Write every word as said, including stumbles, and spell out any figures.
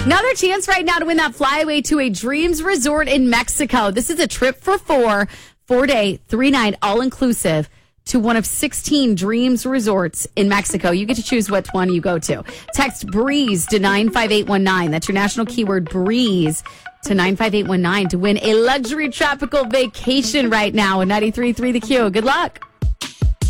Another chance right now to win that flyaway to a Dreams Resort in Mexico. This is a trip for four, four day, three night, all inclusive to one of sixteen Dreams Resorts in Mexico. You get to choose which one you go to. Text BREEZE to nine five eight one nine. That's your national keyword BREEZE to nine five eight one nine to win a luxury tropical vacation right now in ninety-three point three The Q. Good luck.